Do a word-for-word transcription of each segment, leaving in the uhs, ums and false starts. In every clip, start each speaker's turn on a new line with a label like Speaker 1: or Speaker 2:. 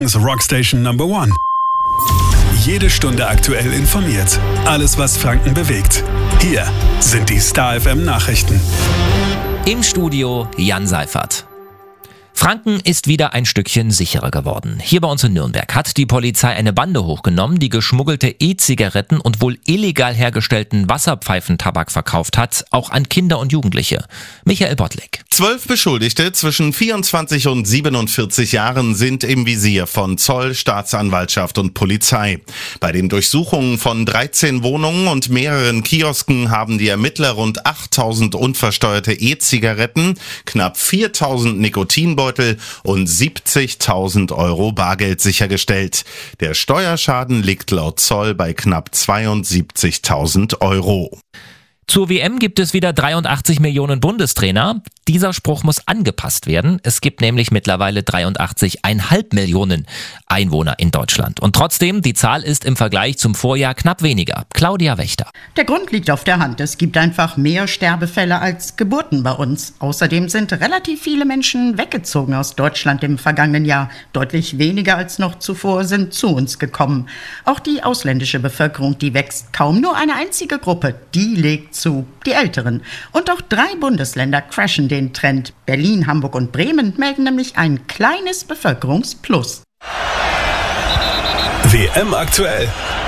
Speaker 1: The Rockstation Number One. Jede Stunde aktuell informiert. Alles, was Franken bewegt. Hier sind die Star F M Nachrichten.
Speaker 2: Im Studio Jan Seifert. Franken ist wieder ein Stückchen sicherer geworden. Hier bei uns in Nürnberg hat die Polizei eine Bande hochgenommen, die geschmuggelte E-Zigaretten und wohl illegal hergestellten Wasserpfeifentabak verkauft hat, auch an Kinder und Jugendliche. Michael Bottleck.
Speaker 3: Zwölf Beschuldigte zwischen vierundzwanzig und siebenundvierzig Jahren sind im Visier von Zoll, Staatsanwaltschaft und Polizei. Bei den Durchsuchungen von dreizehn Wohnungen und mehreren Kiosken haben die Ermittler rund achttausend unversteuerte E-Zigaretten, knapp viertausend Nikotinbeutel und siebzigtausend Euro Bargeld sichergestellt. Der Steuerschaden liegt laut Zoll bei knapp zweiundsiebzigtausend Euro.
Speaker 2: Zur W M gibt es wieder dreiundachtzig Millionen Bundestrainer. Dieser Spruch muss angepasst werden. Es gibt nämlich mittlerweile dreiundachtzig Komma fünf Millionen Einwohner in Deutschland. Und trotzdem, die Zahl ist im Vergleich zum Vorjahr knapp weniger. Claudia Wächter.
Speaker 4: Der Grund liegt auf der Hand. Es gibt einfach mehr Sterbefälle als Geburten bei uns. Außerdem sind relativ viele Menschen weggezogen aus Deutschland im vergangenen Jahr. Deutlich weniger als noch zuvor sind zu uns gekommen. Auch die ausländische Bevölkerung, die wächst kaum. Nur eine einzige Gruppe, die legt zu, die Älteren. Und auch drei Bundesländer crashen den Trend. Berlin, Hamburg und Bremen melden nämlich ein kleines Bevölkerungsplus.
Speaker 1: W M aktuell.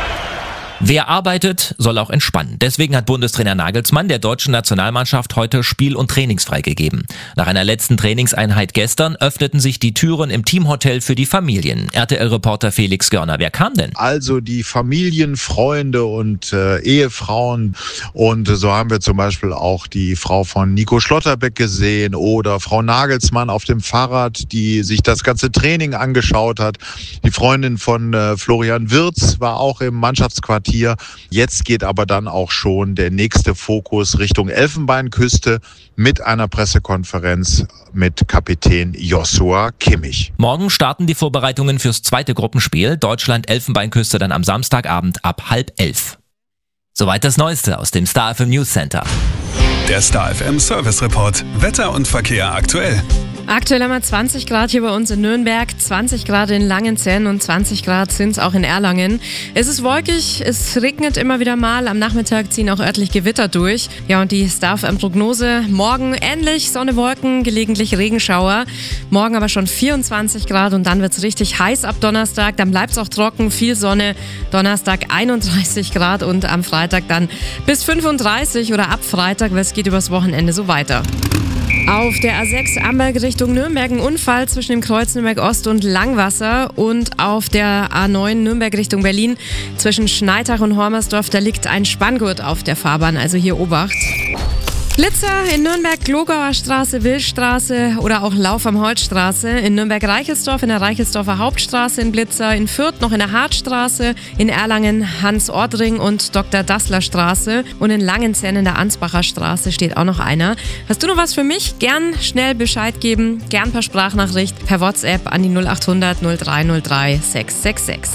Speaker 2: Wer arbeitet, soll auch entspannen. Deswegen hat Bundestrainer Nagelsmann der deutschen Nationalmannschaft heute spiel- und trainingsfrei gegeben. Nach einer letzten Trainingseinheit gestern öffneten sich die Türen im Teamhotel für die Familien. R T L-Reporter Felix Görner, wer kam denn?
Speaker 5: Also die Familien, Freunde und äh, Ehefrauen. Und so haben wir zum Beispiel auch die Frau von Nico Schlotterbeck gesehen oder Frau Nagelsmann auf dem Fahrrad, die sich das ganze Training angeschaut hat. Die Freundin von äh, Florian Wirtz war auch im Mannschaftsquartier. Jetzt geht aber dann auch schon der nächste Fokus Richtung Elfenbeinküste mit einer Pressekonferenz mit Kapitän Joshua Kimmich.
Speaker 2: Morgen starten die Vorbereitungen fürs zweite Gruppenspiel. Deutschland-Elfenbeinküste dann am Samstagabend ab halb elf. Soweit das Neueste aus dem Star F M News Center.
Speaker 1: Der Star F M Service Report. Wetter und Verkehr aktuell.
Speaker 6: Aktuell haben wir zwanzig Grad hier bei uns in Nürnberg, zwanzig Grad in Langenzenn und zwanzig Grad sind es auch in Erlangen. Es ist wolkig, es regnet immer wieder mal, am Nachmittag ziehen auch örtlich Gewitter durch. Ja, und die Star F M-Prognose, morgen ähnlich, Sonne, Wolken, gelegentlich Regenschauer. Morgen aber schon vierundzwanzig Grad und dann wird es richtig heiß ab Donnerstag. Dann bleibt es auch trocken, viel Sonne. Donnerstag einunddreißig Grad und am Freitag dann bis fünfunddreißig oder ab Freitag, weil es geht übers Wochenende so weiter. Auf der A sechs Amberg Richtung Nürnberg ein Unfall zwischen dem Kreuz Nürnberg Ost und Langwasser und auf der A neun Nürnberg Richtung Berlin zwischen Schneitach und Hormersdorf, da liegt ein Spanngurt auf der Fahrbahn, also hier Obacht. Blitzer in Nürnberg, Glogauer Straße, Willstraße oder auch Lauf am Holzstraße. In Nürnberg-Reichelsdorf, in der Reichelsdorfer Hauptstraße in Blitzer. In Fürth noch in der Hartstraße. In Erlangen Hans-Ordring und Doktor Dassler Straße. Und in Langenzenn in der Ansbacher Straße steht auch noch einer. Hast du noch was für mich? Gern schnell Bescheid geben. Gern per Sprachnachricht, per WhatsApp an die null acht hundert null drei null drei sechs sechs sechs.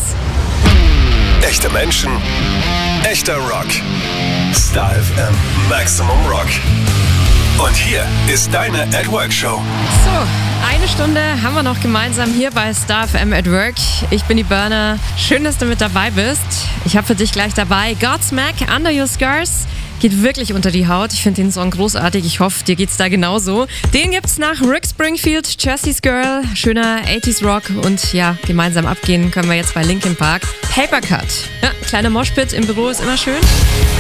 Speaker 1: Echte Menschen. Echter Rock. Star F M Maximum Rock. Und hier ist deine At Work Show.
Speaker 6: So, eine Stunde haben wir noch gemeinsam hier bei Star F M at Work. Ich bin die Burner. Schön, dass du mit dabei bist. Ich habe für dich gleich dabei Godsmack, Under Your Scars. Geht wirklich unter die Haut. Ich finde den Song großartig. Ich hoffe, dir geht's da genauso. Den gibt's nach Rick Springfield, Jesse's Girl, schöner achtziger Rock. Und ja, gemeinsam abgehen können wir jetzt bei Linkin Park. Paper Cut. Ja, kleiner Moshpit im Büro ist immer schön.